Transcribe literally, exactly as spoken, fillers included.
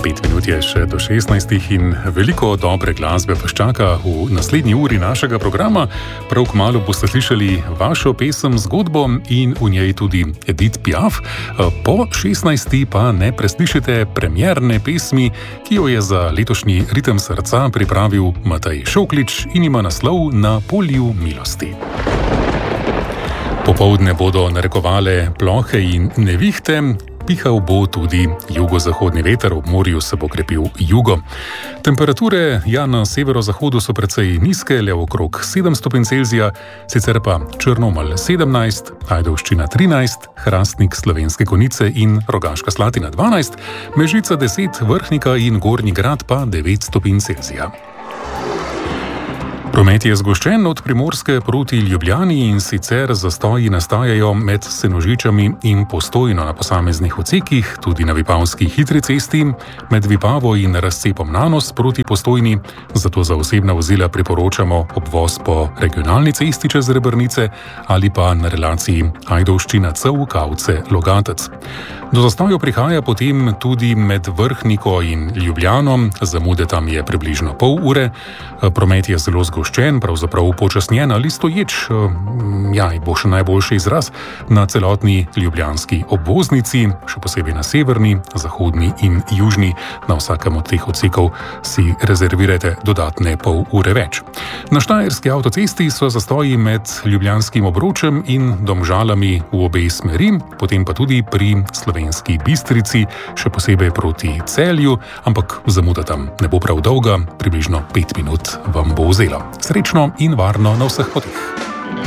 Pet minut je še do šestnajstih in veliko dobre glasbe vas čaka v naslednji uri našega programa. Prav kmalu boste slišali vašo pesem Zgodbo in v njej tudi Edith Piaf. Po šestnajsti pa ne preslišite premierne pesmi, ki jo je za letošnji Ritem srca pripravil Matej Šoklič in ima naslov Na polju milosti. Popoldne bodo narekovale plohe in nevihte, pihal bo tudi jugozahodni veter, ob morju se bo krepil jugo. Temperature ja na severozahodu so precej nizke, le okrog sedem stopinj Celzija, sicer pa Črnomelj sedemnajst, Ajdovščina trinajst, Hrastnik, Slovenske Konjice in Rogaška Slatina dvanajst, Mežica deset, Vrhnika in Gornji Grad pa devet stopinj Celzija. Promet je zgoščen od Primorske proti Ljubljani in sicer zastoji nastajajo med Senožičami in Postojno na posameznih odsekih, tudi na vipavski hitri cesti, med Vipavo in razcepom Nanos proti Postojni, zato za osebna vozila priporočamo obvoz po regionalni cesti čez Rebrnice ali pa na relaciji Ajdovščina Cev, Kavce, Logatec. Do zastojev prihaja potem tudi med Vrhniko in Ljubljano, zamude tam je približno pol ure, promet je zelo zgoščen, pravzaprav upočasnjen ali stoječ, ja, bo še najboljši izraz, na celotni ljubljanski obvoznici, še posebej na severni, zahodni in južni. Na vsakem od teh odsekov si rezervirajte dodatne pol ure več. Na Štajerski avtocesti so zastoji med Ljubljanskim Obročem in Domžalami v obe smeri, potem pa tudi pri Slovenski Bistrici, še posebej proti Celju, ampak zamuda tam ne bo prav dolga, približno pet minut vam bo vzelo. Srečno in varno na vseh poteh.